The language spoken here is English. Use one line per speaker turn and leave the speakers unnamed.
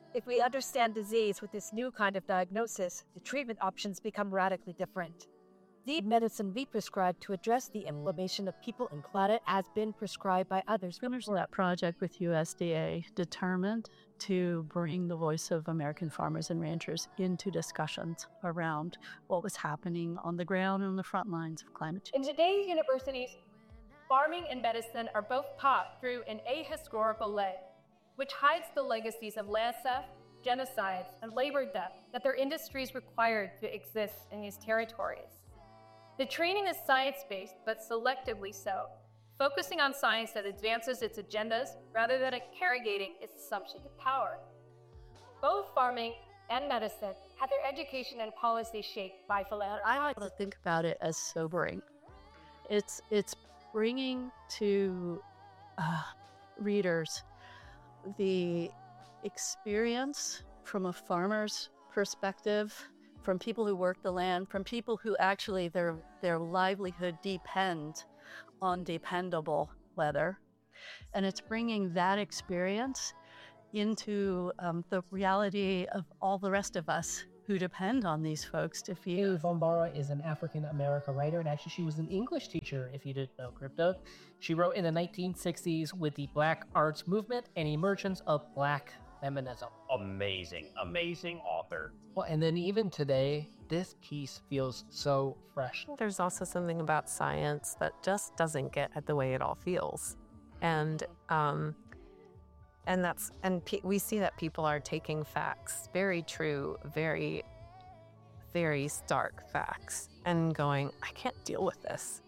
If we understand disease with this new kind of diagnosis, the treatment options become radically different. The medicine we prescribe to address the inflammation of people in climate has been prescribed by others.
That project with USDA determined to bring the voice of American farmers and ranchers into discussions around what was happening on the ground and on the front lines of climate change.
In today's universities, farming and medicine are both taught through an ahistorical lens, which hides the legacies of land theft, genocides, and labor death that their industries required to exist in these territories. The training is science-based, but selectively so, focusing on science that advances its agendas rather than interrogating its assumption of power. Both farming and medicine had their education and policy shaped by philanthropy.
I like to think about it as sobering. It's bringing to readers the experience from a farmer's perspective, from people who work the land, from people who actually their livelihood depend on dependable weather. And it's bringing that experience into the reality of all the rest of us who depend on these folks to feed.
Haley Von Barra is an African-American writer, and actually she was an English teacher, if you didn't know, Crypto. She wrote in the 1960s with the Black Arts Movement and emergence of Black feminism.
Amazing author.
Well, and then even today, this piece feels so fresh.
There's also something about science that just doesn't get at the way it all feels. And we see that people are taking facts, very true, very, very stark facts, and going, I can't deal with this.